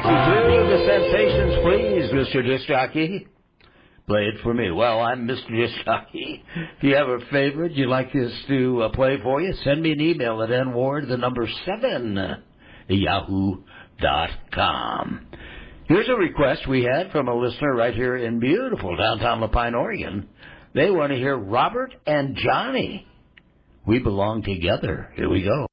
62, the sensations, please, Mr. Disc Jockey. Play it for me. Well, I'm Mr. Disc Jockey. If you have a favorite you'd like us to play for you, send me an email at nward7@yahoo.com. Here's a request we had from a listener right here in beautiful downtown La Pine, Oregon. They want to hear Robert and Johnny. We belong together. Here we go.